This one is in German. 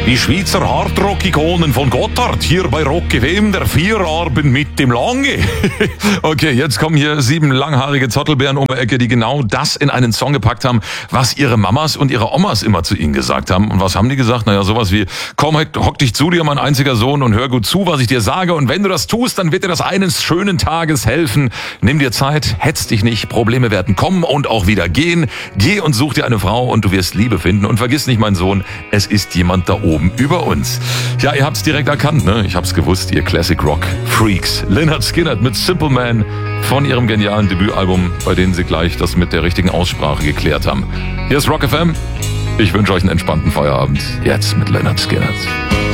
Die Schweizer Hardrock-Ikonen von Gotthard, hier bei Rock FM, der Vierabend mit dem Lange. Okay, jetzt kommen hier 7 langhaarige Zottelbären um die Ecke, die genau das in einen Song gepackt haben, was ihre Mamas und ihre Omas immer zu ihnen gesagt haben. Und was haben die gesagt? Naja, sowas wie, komm, hock dich zu dir, mein einziger Sohn, und hör gut zu, was ich dir sage. Und wenn du das tust, dann wird dir das eines schönen Tages helfen. Nimm dir Zeit, hetz dich nicht, Probleme werden kommen und auch wieder gehen. Geh und such dir eine Frau und du wirst Liebe finden. Und vergiss nicht, mein Sohn, es ist jemand da oben über uns. Ja, ihr habt's direkt erkannt, ne? Ich hab's gewusst, ihr Classic Rock Freaks. Lynyrd Skynyrd mit Simple Man von ihrem genialen Debütalbum, bei denen sie gleich das mit der richtigen Aussprache geklärt haben. Hier ist Rock FM. Ich wünsche euch einen entspannten Feierabend. Jetzt mit Lynyrd Skynyrd.